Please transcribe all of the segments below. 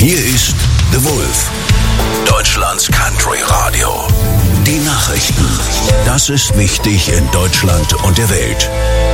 Hier ist The Wolf, Deutschlands Country Radio. Die Nachrichten. Das ist wichtig in Deutschland und der Welt.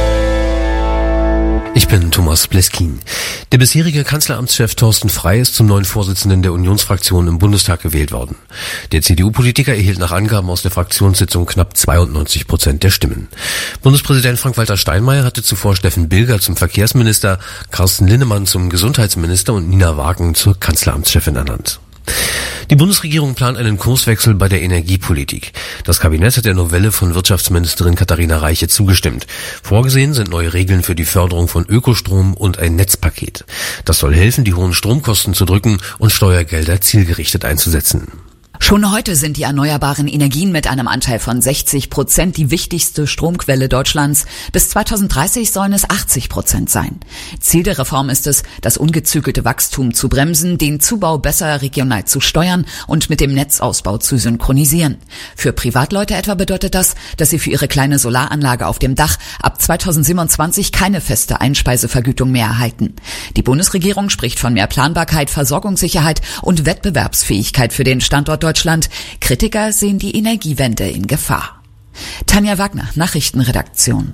Ich bin Thomas Bleskin. Der bisherige Kanzleramtschef Thorsten Frey ist zum neuen Vorsitzenden der Unionsfraktion im Bundestag gewählt worden. Der CDU-Politiker erhielt nach Angaben aus der Fraktionssitzung knapp 92% der Stimmen. Bundespräsident Frank-Walter Steinmeier hatte zuvor Steffen Bilger zum Verkehrsminister, Carsten Linnemann zum Gesundheitsminister und Nina Wagen zur Kanzleramtschefin ernannt. Die Bundesregierung plant einen Kurswechsel bei der Energiepolitik. Das Kabinett hat der Novelle von Wirtschaftsministerin Katharina Reiche zugestimmt. Vorgesehen sind neue Regeln für die Förderung von Ökostrom und ein Netzpaket. Das soll helfen, die hohen Stromkosten zu drücken und Steuergelder zielgerichtet einzusetzen. Schon heute sind die erneuerbaren Energien mit einem Anteil von 60% die wichtigste Stromquelle Deutschlands. Bis 2030 sollen es 80% sein. Ziel der Reform ist es, das ungezügelte Wachstum zu bremsen, den Zubau besser regional zu steuern und mit dem Netzausbau zu synchronisieren. Für Privatleute etwa bedeutet das, dass sie für ihre kleine Solaranlage auf dem Dach ab 2027 keine feste Einspeisevergütung mehr erhalten. Die Bundesregierung spricht von mehr Planbarkeit, Versorgungssicherheit und Wettbewerbsfähigkeit für den Standort Deutschland. Kritiker sehen die Energiewende in Gefahr. Tanja Wagner, Nachrichtenredaktion.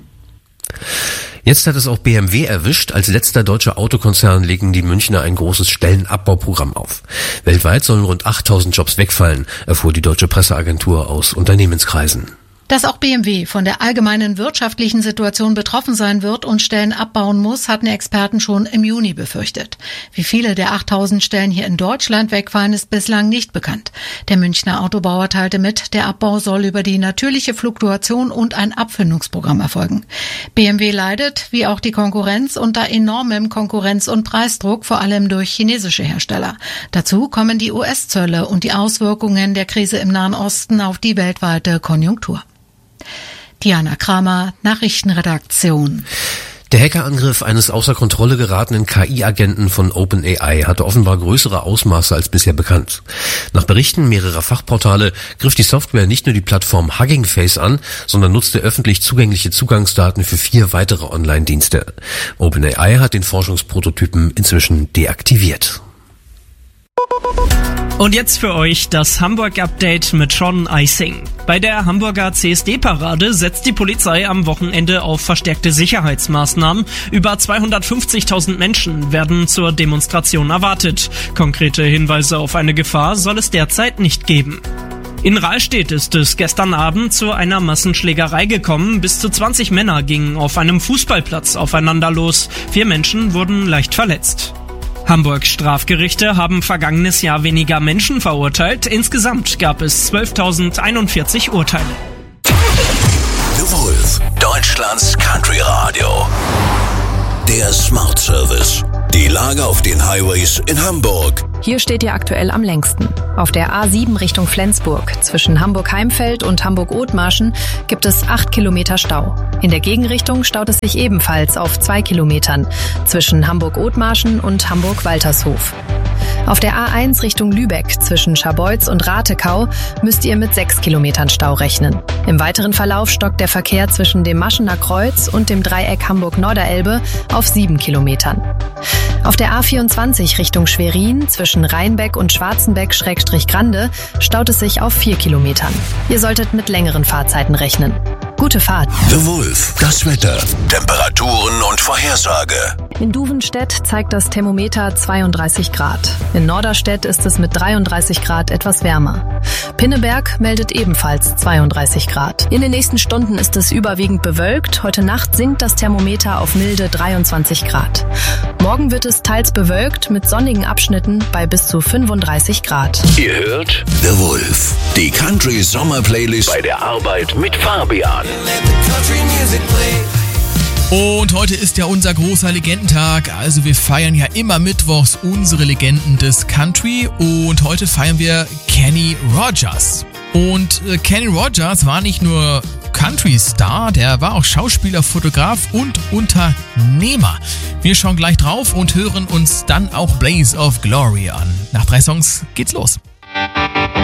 Jetzt hat es auch BMW erwischt. Als letzter deutscher Autokonzern legen die Münchner ein großes Stellenabbauprogramm auf. Weltweit sollen rund 8.000 Jobs wegfallen, erfuhr die deutsche Presseagentur aus Unternehmenskreisen. Dass auch BMW von der allgemeinen wirtschaftlichen Situation betroffen sein wird und Stellen abbauen muss, hatten Experten schon im Juni befürchtet. Wie viele der 8.000 Stellen hier in Deutschland wegfallen, ist bislang nicht bekannt. Der Münchner Autobauer teilte mit, der Abbau soll über die natürliche Fluktuation und ein Abfindungsprogramm erfolgen. BMW leidet, wie auch die Konkurrenz, unter enormem Konkurrenz- und Preisdruck, vor allem durch chinesische Hersteller. Dazu kommen die US-Zölle und die Auswirkungen der Krise im Nahen Osten auf die weltweite Konjunktur. Diana Kramer, Nachrichtenredaktion. Der Hackerangriff eines außer Kontrolle geratenen KI-Agenten von OpenAI hatte offenbar größere Ausmaße als bisher bekannt. Nach Berichten mehrerer Fachportale griff die Software nicht nur die Plattform Hugging Face an, sondern nutzte öffentlich zugängliche Zugangsdaten für 4 weitere Online-Dienste. OpenAI hat den Forschungsprototypen inzwischen deaktiviert. Und jetzt für euch das Hamburg-Update mit Sean Eising. Bei der Hamburger CSD-Parade setzt die Polizei am Wochenende auf verstärkte Sicherheitsmaßnahmen. Über 250.000 Menschen werden zur Demonstration erwartet. Konkrete Hinweise auf eine Gefahr soll es derzeit nicht geben. In Rahlstedt ist es gestern Abend zu einer Massenschlägerei gekommen. Bis zu 20 Männer gingen auf einem Fußballplatz aufeinander los. 4 Menschen wurden leicht verletzt. Hamburgs Strafgerichte haben vergangenes Jahr weniger Menschen verurteilt. Insgesamt gab es 12.041 Urteile. The Wolf, Deutschlands Country Radio. Der Smart Service. Die Lage auf den Highways in Hamburg. Hier steht ihr aktuell am längsten. Auf der A7 Richtung Flensburg zwischen Hamburg-Heimfeld und Hamburg-Othmarschen gibt es 8 Kilometer Stau. In der Gegenrichtung staut es sich ebenfalls auf 2 Kilometern zwischen Hamburg-Othmarschen und Hamburg-Waltershof. Auf der A1 Richtung Lübeck zwischen Scharbeutz und Ratekau müsst ihr mit 6 Kilometern Stau rechnen. Im weiteren Verlauf stockt der Verkehr zwischen dem Maschener Kreuz und dem Dreieck Hamburg-Norderelbe auf 7 Kilometern. Auf der A24 Richtung Schwerin zwischen Rheinbeck und Schwarzenbeck-Grande staut es sich auf 4 Kilometern. Ihr solltet mit längeren Fahrzeiten rechnen. Gute Fahrt. The Wolf, das Wetter, Temperaturen und Vorhersage. In Duvenstedt zeigt das Thermometer 32 Grad. In Norderstedt ist es mit 33 Grad etwas wärmer. Pinneberg meldet ebenfalls 32 Grad. In den nächsten Stunden ist es überwiegend bewölkt. Heute Nacht sinkt das Thermometer auf milde 23 Grad. Morgen wird es teils bewölkt mit sonnigen Abschnitten bei bis zu 35 Grad. Ihr hört The Wolf, die Country Sommer Playlist bei der Arbeit mit Fabian. Und heute ist ja unser großer Legendentag, also wir feiern ja immer mittwochs unsere Legenden des Country und heute feiern wir Kenny Rogers. Und Kenny Rogers war nicht nur Country-Star, der war auch Schauspieler, Fotograf und Unternehmer. Wir schauen gleich drauf und hören uns dann auch Blaze of Glory an. Nach 3 Songs geht's los.